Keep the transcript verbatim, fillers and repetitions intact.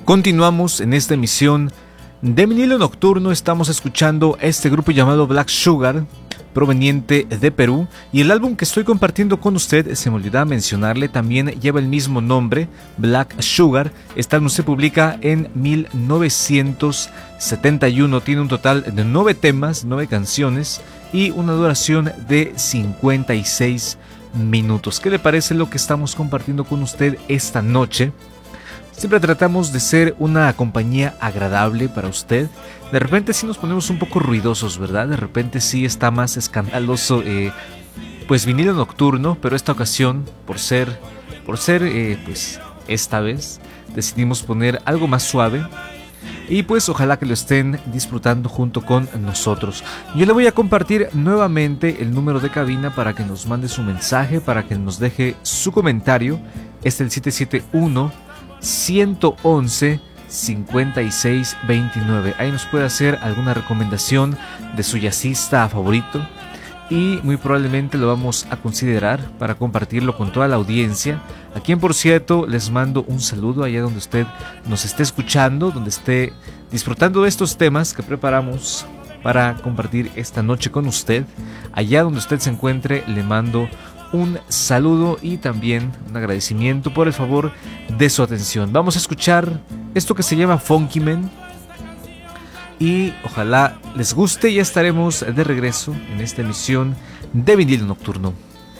Continuamos en esta emisión de Vinilo Nocturno. Estamos escuchando este grupo llamado Black Sugar, proveniente de Perú, y el álbum que estoy compartiendo con usted, se me olvidaba mencionarle, también lleva el mismo nombre, Black Sugar. Este álbum se publica en mil novecientos setenta y uno, tiene un total de nueve temas, nueve canciones y una duración de cincuenta y seis minutos. ¿Qué le parece lo que estamos compartiendo con usted esta noche? Siempre tratamos de ser una compañía agradable para usted. De repente sí nos ponemos un poco ruidosos, ¿verdad? De repente sí está más escandaloso, eh, pues Vinilo Nocturno, pero esta ocasión, por ser, por ser, eh, pues esta vez, decidimos poner algo más suave. Y pues ojalá que lo estén disfrutando junto con nosotros. Yo le voy a compartir nuevamente el número de cabina para que nos mande su mensaje, para que nos deje su comentario. Es el siete siete uno, ciento once, cincuenta y seis veintinueve. Ahí nos puede hacer alguna recomendación de su jazzista favorito y muy probablemente lo vamos a considerar para compartirlo con toda la audiencia, a quien por cierto les mando un saludo allá donde usted nos esté escuchando, donde esté disfrutando de estos temas que preparamos para compartir esta noche con usted. Allá donde usted se encuentre le mando un saludo y también un agradecimiento por el favor de su atención. Vamos a escuchar esto que se llama Funky Man y ojalá les guste. Ya estaremos de regreso en esta emisión de Vinilo Nocturno.